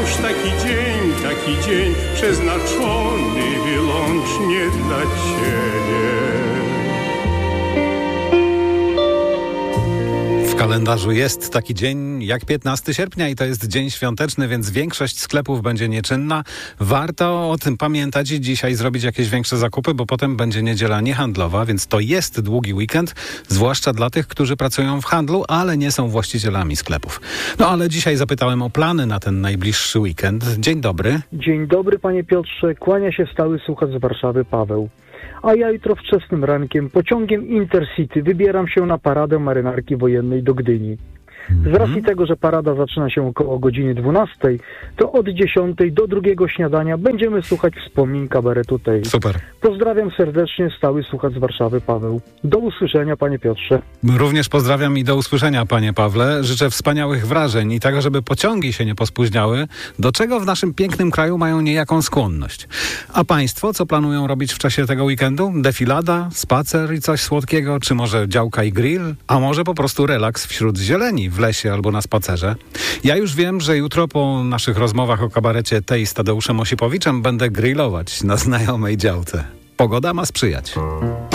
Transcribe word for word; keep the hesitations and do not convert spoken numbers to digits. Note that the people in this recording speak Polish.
Cóż taki dzień, taki dzień przeznaczony wyłącznie dla Ciebie. W kalendarzu jest taki dzień jak piętnastego sierpnia i to jest dzień świąteczny, więc większość sklepów będzie nieczynna. Warto o tym pamiętać i dzisiaj zrobić jakieś większe zakupy, bo potem będzie niedziela niehandlowa, więc to jest długi weekend, zwłaszcza dla tych, którzy pracują w handlu, ale nie są właścicielami sklepów. No ale dzisiaj zapytałem o plany na ten najbliższy weekend. Dzień dobry. Dzień dobry, panie Piotrze. Kłania się stały słuchacz z Warszawy Paweł. A ja jutro wczesnym rankiem pociągiem Intercity wybieram się na paradę Marynarki Wojennej do Gdyni. Z racji tego, że parada zaczyna się około godziny dwunastej, to od dziesiątej do drugiego śniadania będziemy słuchać wspomnień kabaretu tej. Super. Pozdrawiam serdecznie, stały słuchacz z Warszawy Paweł. Do usłyszenia, panie Piotrze. Również pozdrawiam i do usłyszenia, panie Pawle. Życzę wspaniałych wrażeń i tego, żeby pociągi się nie pospóźniały, do czego w naszym pięknym kraju mają niejaką skłonność. A państwo, co planują robić w czasie tego weekendu? Defilada, spacer i coś słodkiego? Czy może działka i grill? A może po prostu relaks wśród zieleni w lesie albo na spacerze? Ja już wiem, że jutro po naszych rozmowach o kabarecie tej z Tadeuszem Osipowiczem będę grillować na znajomej działce. Pogoda ma sprzyjać.